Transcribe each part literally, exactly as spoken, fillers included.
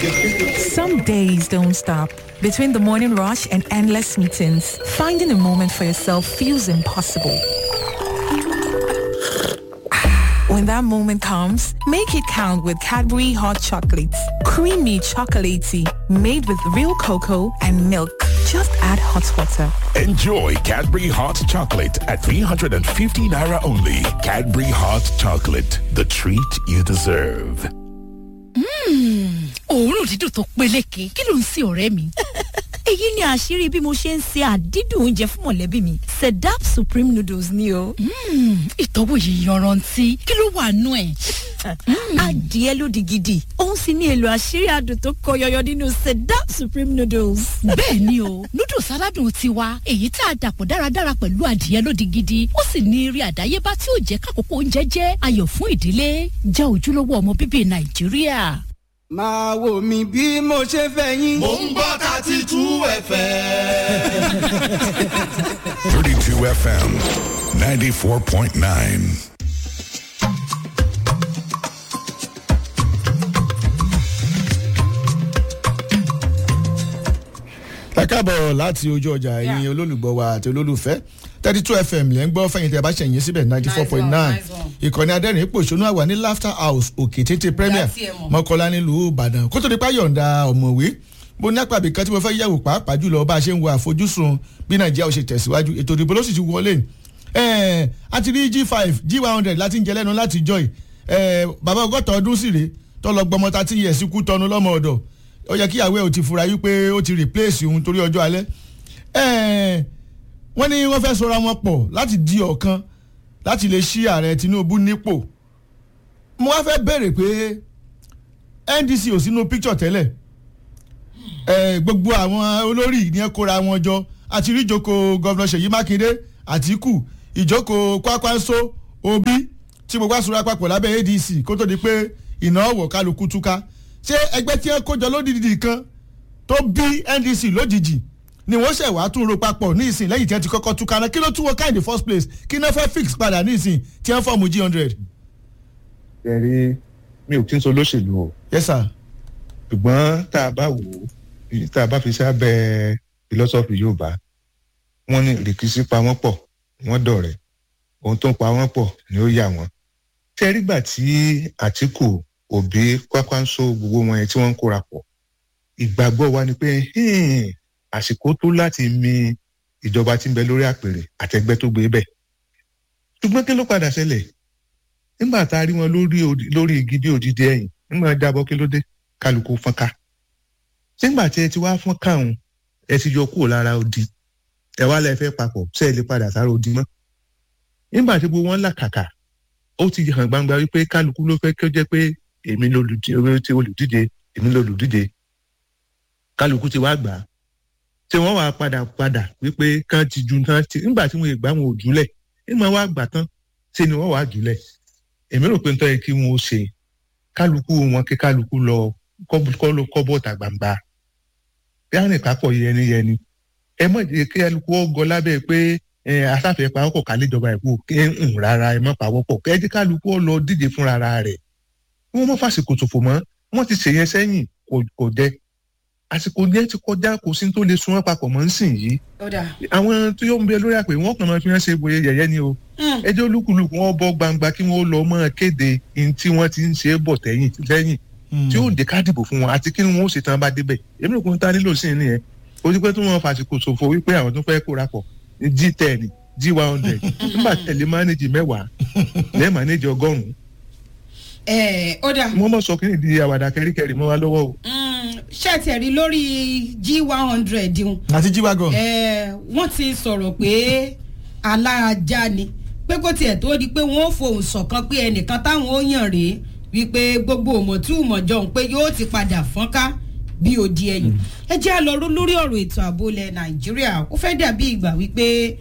Some days don't stop. Between the morning rush and endless meetings, finding a moment for yourself feels impossible. When that moment comes, make it count with Cadbury Hot Chocolates. Creamy chocolatey, made with real cocoa and milk. Just add hot water. Enjoy Cadbury Hot Chocolate at three hundred fifty naira only. Cadbury Hot Chocolate, the treat you deserve. Mmm, òórùn dídùn tó peléke. Kí ló ń ṣe ọ̀rẹ́ mi? Èyí ni àṣírí bí mo ṣe ń ṣe àdídùn oúnjẹ fún mọ̀lẹ́bí mi. Sedap Supreme Noodles ni o. Mmm, ìtọ́wò yìí yọrantí. Kí ló wà nú ẹ̀? Adìẹ ló di gidi. Òun sì ní èlò àṣírí adùn tó kọ yọyọ nínú Sedap Supreme Noodles. Bẹ́ẹ̀ ni o, noodles aládùn tiwa. Èyí tá a dàpọ̀ dáradára pẹ̀lú adìẹ ló di gidi. Ó sì ní eré àdáyébá tí ó jẹ́ kákòókò oúnjẹ jẹ́ ayọ̀ fún ìdílé. Jẹ́ ojúlówó ọmọ bíbí Nàìjíríà. Máa wò mí bí mo ṣe fẹ́ yín. Mo ń gbọ́ thirty-two F M. thirty-two F M, ninety-four point nine. ẹ káàbọ̀ láti ojú ọjà ẹ̀yin olólùgbọ́ wa àti olólùfẹ́ thirty-two F M lẹ́ ń gbọ́ fẹ̀yìntì ẹ̀bá ṣẹ̀yìn síbẹ̀ ninety four point nine ìkànnì adẹ́rìn pòṣónú àwà ní Laughter House òkè tètè Premier Mọ́kọ́lá nílùú Ìbàdàn kó tó di páyọ̀ǹda ọ̀mọ̀wé mo ní àpàbí kan tí mo fẹ́ yẹ̀wò pàápàá jùlọ bá a ṣe ń wo àfojúsùn bí Nàìjíríà ó ṣe tẹ̀síwájú ètò ìdìbò ló sì ti wọlé ẹ̀ẹ́n àti rí G five G one hundred láti ń jẹ lẹ́nu láti joy ẹ̀ẹ́ bàbá ọgọ́ta ọdún sì rè tó lọ gbọmọ thirty years kú tọnu lọ́mọ ọ̀dọ̀ ó yẹ kí ìyàwó ẹ̀ ò ti fura yí pé ó ti replace òun torí ọjọ́ alẹ́ ẹ̀ẹ́n wọ́n ní wọ́n fẹ́ sọra wọn pọ̀ láti di ọ̀kan láti lè ṣí ààrẹ Tinubu nípò mo wá fẹ́ bẹ̀rẹ̀ pé N D C ò sínú picture tẹ́lẹ̀ ẹ̀ gbogbo àwọn olórí ní ẹ kóra wọn jọ àti rí ìjókòó gọ́vnà Ṣèyí Mákindé Àtíkù ìjókòó Kwakwanso Obi tí gbogbo àsúra papọ̀ lábẹ́ A D C kó tó di pé ìnáwó kálukú túká ṣé ẹgbẹ́ tí ẹ kójọ lódìdí kan tó bí N D C lójijì ni wọ́n ṣẹ̀ wá tún ro papọ̀ ní ìsìn lẹ́yìn tí wọ́n ti kọ́kọ́ túká náà kí ló tún wọ́n ká in the first place kí náà fẹ́ fix padà ní ìsìn tí wọ́n fọ́ọ̀mù G hundred. ẹ̀rí mi ò kí n sọ lóṣèlú o. yes sir. ṣùgbọ́n tá a bá wò ó tá a bá fi sábẹ́ philosophy Yorùbá wọ́n ní rìkísí pa wọ́n pọ̀ wọ́n dọ̀rẹ́ ohun tó ń pa wọ́n pọ̀ ni ó yà wọ́n. tẹ́rí gbà tí Àtíkù Òbí Kwakwanso gbogbo wọn yẹn tí wọ́n ń kóra pọ̀ ìgbàgbọ́ wa ni pé àsìkò tó láti mi ìjọba tí ń bẹ lórí àpèrè àtẹgbẹ́ tó gbé bẹ̀. ṣùgbọ́n kí ló padà ṣẹlẹ̀ nígbà tá a rí wọn lórí lórí gidi òdìdí ẹ̀yìn nígbà jábọ́ kí ló dé kálukú fọ́nká. nígbà tí ẹ ti wá fọ́nká òun ẹ ti yọ kúrò lára odi ẹ wá lẹ fẹ́ papọ̀ ṣé ẹ lè padà sára odi mọ́. nígbà tí gbogbo wọn làkàkà ó ti hàn gbangba wípé kálukú ló fẹ́ kí ó jẹ́ pé èmi lolùdíje èmi lolùdíje kálukú ti wá gbà á tí wọ́n wá padà padà wípé kán ti ju tán ti nígbà tí wọ́n gbà wọn ò jùlẹ̀ nígbà wọ́n gbà tán ṣe ni wọ́n wá jùlẹ̀ èmi rò pé ń tọ́ yẹ kí wọ́n ó ṣe kálukú wọn kí kálukú lọ kọ́bọ̀tà gbàǹgbà bí àrùn ìkápọ̀ yẹniyẹni ẹ mọ̀ jẹ́ kí kálukú ọgọ lábẹ́ pé asáfẹ́ pawọ́pọ̀ kálí ìjọba ẹ̀kú kí ń rárá ẹ mọ̀ pawọ́pọ̀ kẹ́ ẹ jẹ́ kálukú ọ lọ díje fúnra rẹ̀ wọ́n mọ̀ fàṣìkò ṣòfò mọ́ wọ́n ti ṣèyẹn sẹ́yìn kò jẹ́ àsìkò yẹn ti kọjá kò sí tó lè sun wọn papọ̀ mọ́ ń sìn yìí. àwọn tó yóò ń bẹ lórí àpè wọn kàn máa fi hàn ṣe bóyá yẹ̀yẹ́ ni o. ẹjọ́ olúkúlùkù wọn bọ́ gbangba kí wọ́n lọ mọ́ kéde ní tí wọ́n ti ń ṣe bọ̀ tẹ́yìn lẹ́yìn tí ó dé ká dìbò fún wọn àti kí ni wọ́n ó ṣe tán bá débẹ̀. èmi nìkan ta nílò sí ni ẹ o ti pẹ́ tó wọn fàṣìkò ṣòfò wípé àwọn tó fẹ́ kóra pọ̀ G ten G one hundred nígbà tẹ̀lé mánéjì mẹ́wàá lẹ́ẹ̀ mánéjì ọgọ́rùn-ún. ẹ ó dà. wọ́n mọ̀ sọ kí ni di àwàdà kẹ́ríkẹ́rí mọ́ wa lọ́wọ́ o. ṣé ti ẹ̀rí lórí G one hundred un. àti G wagon. wọ́n ti sọ̀rọ̀ pé aláàjá ni pé kó tiẹ̀ tó di pé wọ́n fohùn ṣọ̀kan pé ẹnìkan táwọn ó yàn rèé wípé gbogbo òmòtúmọ̀jọ pé yóò ti padà fọ́nká bí odi ẹ̀yìn. ẹ jẹ́ àlọ́ lórí ọ̀rọ̀ ètò ààbò ilẹ̀ Nàìjíríà ó fẹ́ dàbí ìgbà wípé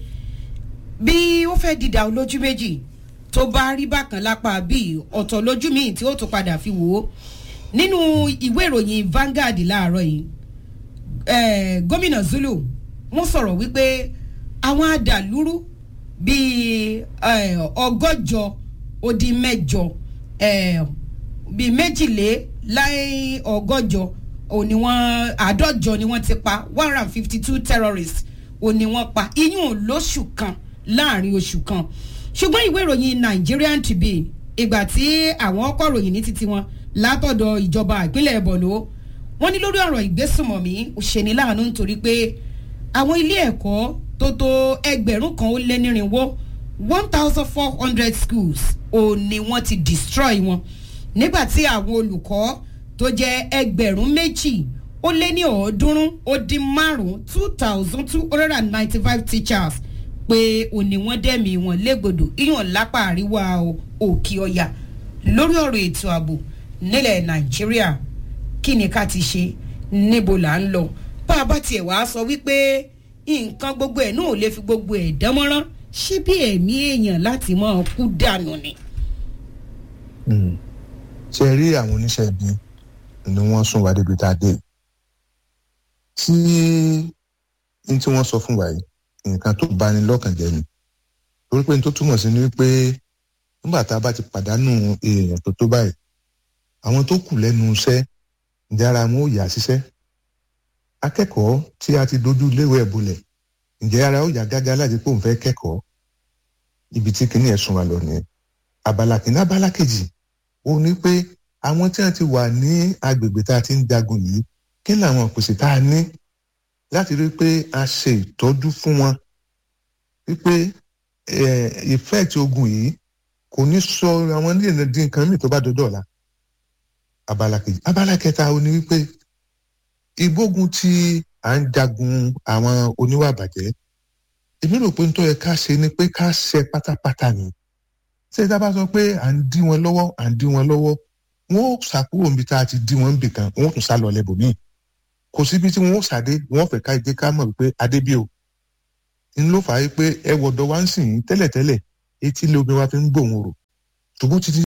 bí ó fẹ́ dìdà olójú méjì tó bá rí bákan lápá bíi ọ̀tọ̀ lójú míì tí ó tún padà fi wò ó nínú ìwé ìròyìn Vanguard láàárọ̀ yìí gómìnà Zulu wọ́n sọ̀rọ̀ wípé àwọn adàlúrú bíi ọgọ́jọ ó dín mẹ́jọ bíi méjìléláì ọgọ́jọ òní wọn àádọ́jọ ni wọ́n ti pa one hundred and fifty two terrorists òní wọ́n pa iyún lóṣù kan láàrin oṣù kan ṣùgbọ́n ìwé ìròyìn Nigerian Tribune ìgbà tí àwọn ọkọ̀ ròyìn ní títí wọn látọ̀dọ̀ ìjọba ìpínlẹ̀ Borno wọ́n ní lórí ọ̀rọ̀ ìgbésùnmọ̀mí òṣèlú láàánú nítorí pé àwọn ilé ẹ̀kọ́ tó tó ẹgbẹ̀rún kan ó lé nírinwó one thousand four hundred schools òní wọ́n ti destroy wọn nígbà tí àwọn olùkọ́ tó jẹ́ ẹgbẹ̀rún méjì ó lé ní ọ̀ọ́dúnrún ó dín márùn-ún two thousand two hundred and ninety-five teachers pé òní wọ́n dẹ̀mí wọn légbodò ìyàn lápá àríwá òkè ọ̀yà lórí ọ̀rọ̀ ètò ààbò nílẹ̀ Nàìjíríà kí ni ká ti ṣe níbo là ń lọ bá a bá tiẹ̀ wá sọ wípé nǹkan gbogbo ẹ̀ náà ò lè fi gbogbo ẹ̀ dánmọ́rán ṣé bí ẹ̀mí èèyàn láti máa kú dànù ni. ṣe rí àwọn oníṣẹ́ ibi ni wọ́n sún wa débi tá a dé tí n tí wọ́n sọ fún wa yìí nǹkan tó bani lọ́kàn jẹ́ ni torí pé n tó túmọ̀ sí ni wípé nígbà tá a bá ti pàdánù èèyàn tó tó báyìí àwọn tó kù lẹ́nu iṣẹ́ ǹjẹ́ ara wọn ò yá síṣẹ́ akẹ́kọ̀ọ́ tí a ti dojú léwé ẹ̀ bolẹ̀ ǹjẹ́ ara ó yá gágá láti pé òun fẹ́ kẹ́kọ̀ọ́ ibi tí kinní ẹ̀ sún wa lọ nìyẹn abala kìíní abala kejì ó ní pé àwọn tí wọ́n ti wà ní agbègbè tá a ti ń jagun yìí kí làwọn pèsè tá a ní láti rí pé a ṣe ìtọ́jú fún wọn wípé ìfẹ́ tí ogun yìí kò ní sọ àwọn nílẹ̀ dín nǹkan mìíràn tó bá dọjọ́ ọ̀la abala kejì abala kẹta ó ní wípé ìgbógun tí à ń jagun àwọn oníwà bàjẹ́ èmi rò pé nítorí ká ṣe ni pé ká ṣe pátápátá ni ṣé tá a bá sọ pé à ń dí wọn lọ́wọ́ à ń dí wọn lọ́wọ́ wọn ò ṣàkóso níbi tá a ti dí wọn níbì kan wọn ò tún sá lọ lẹ́bùnmíì kò síbi tí wọn ò ṣàdé wọn fẹ́ ká jẹ́ ká mọ̀ pé adébí o ń ló fà á pé ẹ wọ̀dọ̀ wá ń sìn tẹ́lẹ̀tẹ́lẹ̀ etí lóbi wa fi ń gbòòrò ṣùgbọ́n títí